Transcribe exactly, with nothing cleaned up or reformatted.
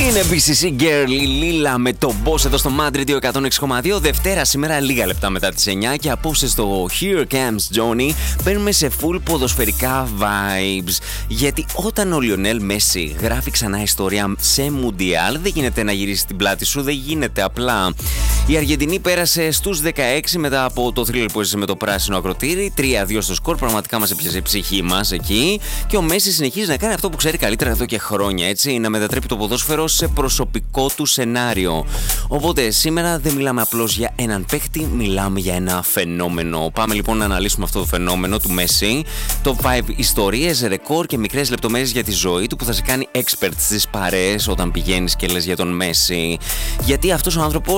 Είναι επίσης η Girl Λίλα με το Boss εδώ στο Mad Radio εκατόν έξι κόμμα δύο. Δευτέρα σήμερα, λίγα λεπτά μετά τις εννιά. Και απόψε στο Here Comes Johnny μπαίνουμε σε full ποδοσφαιρικά vibes. Γιατί όταν ο Λιονέλ Μέση γράφει ξανά ιστορία σε Μουντιάλ, δεν γίνεται να γυρίσει την πλάτη σου, δεν γίνεται απλά. Η Αργεντινή πέρασε στους δεκαέξι μετά από το θρύλ που έζησε με το πράσινο ακροτήρι. τρία δύο στο σκορ, πραγματικά μας έπιασε η ψυχή μας εκεί. Και ο Μέση συνεχίζει να κάνει αυτό που ξέρει καλύτερα εδώ και χρόνια, έτσι, να μετατρέπει το ποδόσφαιρο σε προσωπικό του σενάριο. Οπότε σήμερα δεν μιλάμε απλώς για έναν παίχτη, μιλάμε για ένα φαινόμενο. Πάμε λοιπόν να αναλύσουμε αυτό το φαινόμενο του Μέση. Top πέντε ιστορίες, ρεκόρ και μικρές λεπτομέρειες για τη ζωή του που θα σε κάνει expert στις παρέες όταν πηγαίνεις και λες για τον Μέση. Γιατί αυτός ο άνθρωπος